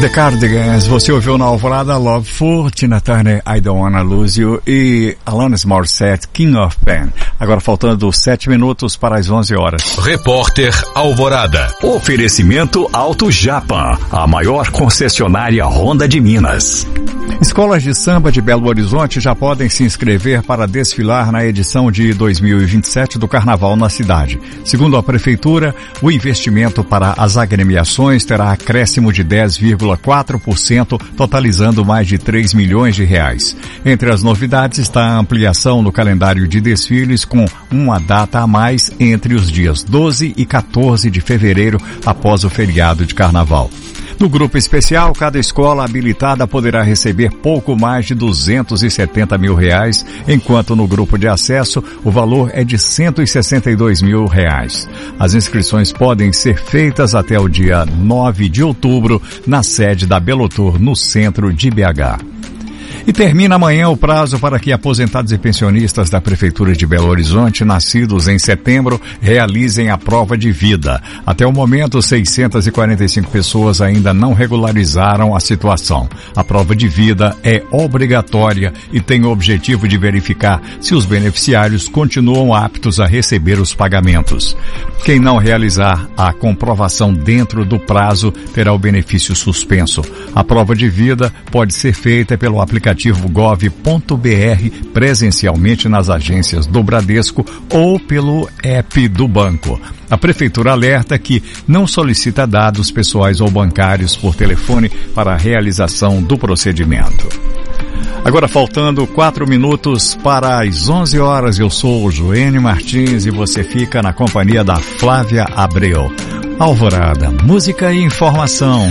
The Cardigans, você ouviu na Alvorada Love for, Tina Turner, I Don't Wanna Lose You e Alanis Morissette, King of Pain. Agora faltando 7 minutos para as 11 horas. Repórter Alvorada. Oferecimento Auto Japan, a maior concessionária Honda de Minas. Escolas de samba de Belo Horizonte já podem se inscrever para desfilar na edição de 2027 do Carnaval na cidade. Segundo a Prefeitura, o investimento para as agremiações terá acréscimo de 10,4%, totalizando mais de 3 milhões de reais. Entre as novidades está a ampliação no calendário de desfiles com uma data a mais entre os dias 12 e 14 de fevereiro, após o feriado de Carnaval. No grupo especial, cada escola habilitada poderá receber pouco mais de R$270 mil, enquanto no grupo de acesso o valor é de R$162 mil. As inscrições podem ser feitas até o dia 9 de outubro na sede da Belotur, no centro de BH. E termina amanhã o prazo para que aposentados e pensionistas da Prefeitura de Belo Horizonte, nascidos em setembro, realizem a prova de vida. Até o momento, 645 pessoas ainda não regularizaram a situação. A prova de vida é obrigatória e tem o objetivo de verificar se os beneficiários continuam aptos a receber os pagamentos. Quem não realizar a comprovação dentro do prazo terá o benefício suspenso. A prova de vida pode ser feita pelo aplicativo gov.br presencialmente nas agências do Bradesco ou pelo app do banco. A Prefeitura alerta que não solicita dados pessoais ou bancários por telefone para a realização do procedimento. Agora faltando 4 minutos para as 11 horas, eu sou o Joênio Martins e você fica na companhia da Flávia Abreu. Alvorada, música e informação.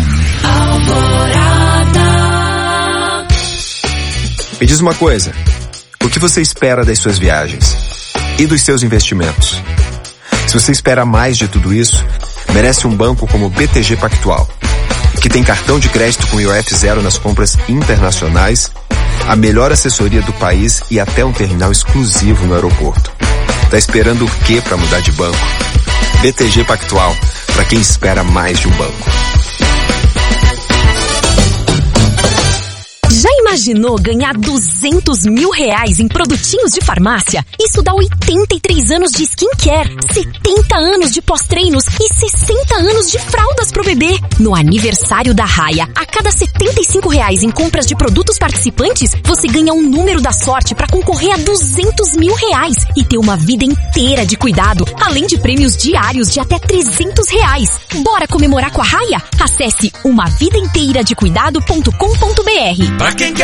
Alvorada. Me diz uma coisa, o que você espera das suas viagens e dos seus investimentos? Se você espera mais de tudo isso, merece um banco como o BTG Pactual, que tem cartão de crédito com IOF zero nas compras internacionais, a melhor assessoria do país e até um terminal exclusivo no aeroporto. Tá esperando o quê para mudar de banco? BTG Pactual, para quem espera mais de um banco. Já imaginou ganhar R$200 mil em produtinhos de farmácia? Isso dá 83 anos de skincare, 70 anos de pós-treinos e 60 anos de fraldas pro bebê. No aniversário da Raia, a cada R$75 em compras de produtos participantes, você ganha um número da sorte para concorrer a R$200 mil e ter uma vida inteira de cuidado, além de prêmios diários de até R$300. Bora comemorar com a Raia? Acesse umavidainteiradecuidado.com.br. Pra quem